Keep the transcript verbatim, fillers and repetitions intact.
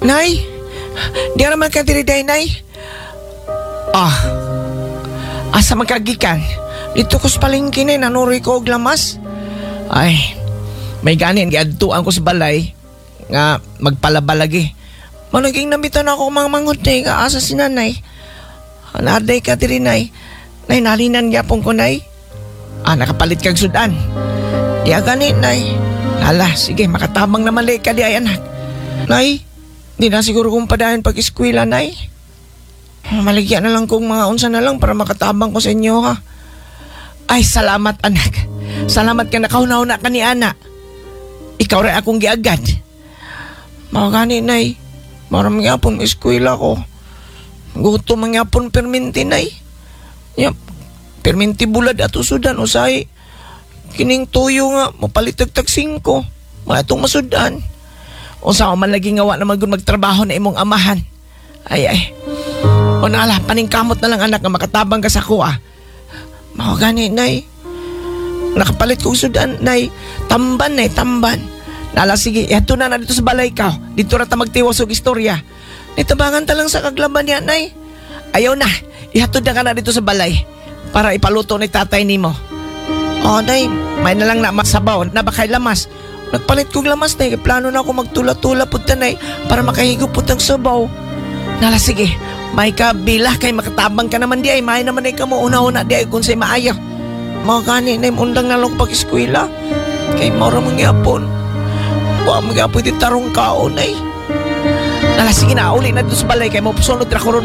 Nay, di ka naman ka diri day, Nay. Ah, asa magkagikan? Dito ko sa palengke na nanuroy ko og lamas. Ay, may ganin giadtuan ko sa balay nga magpalabalagi. Managing namitan ako mga manghod day nga asa si nanay. Anaday ka diri, Nay. Nay, nalinan gyapon ko, Nay. Ah, nakapalit kag sudan. Di agani, Nay. Hala, sige, makatabang naman lay ka di ay anak. Nay, di na siguro kong padahan pag-eskwela, Nay. Maligyan na lang kong mga unsa na lang para makatabang ko sa inyo, ha. Ay, salamat, anak. Salamat ka nakaunaw-una ka ni Ana. Ikaw rin akong giagad. Mga gani, Nay. Maram nga pong eskwela ko. Gusto mga pong perminti, Nay. Yap, perminti bulad ato sudan, usay. Kining tuyo nga, mapalitagtag singko. Mga itong masudan. O sa man lagi ngawa na mag magtrabaho na imong amahan. Ay, ay. O nala, paningkamot na lang anak nga makatabang ka sa kuha. Mga gani, Nay. Nakapalit kong sudan, Nay. Tamban, Nay, tamban. Nala, sige, yato na na dito sa balay ka. Dito na ta magtiwas og istorya. Nitabangan ta lang sa kaglaban niya, Nay. Ayaw na, ihatod na ka na dito sa balay para ipaluto ni tatay nimo. O, Nay, may na lang na masabaw na bakay lamas. Nagpalit kong lamas, Nay. Plano na ako magtula-tula po, Nay, para makahigop po tang sabaw. Nala, sige, may kabila kay makatabang ka naman di ay. May naman ay ka mo una-una di ay kung sa'y maayaw. Mga kani, Nay, undang na lang pag-eskwela. Kay maura mangyapon. Buwa mangyapon di tarong kao, Nay. Nala, sige na, uli na doon sa balay kay mo sunod ra ko ron